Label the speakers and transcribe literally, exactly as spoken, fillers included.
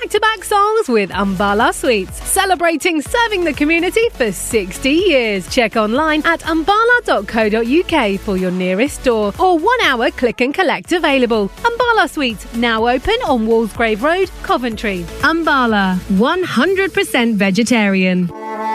Speaker 1: back-to-back songs with Umbala Sweets, celebrating serving the community for sixty years. Check online at umbala dot co dot uk for your nearest store or one-hour click and collect available. Umbala Sweets, now open on Walsgrave Road, Coventry. Umbala, one hundred percent vegetarian.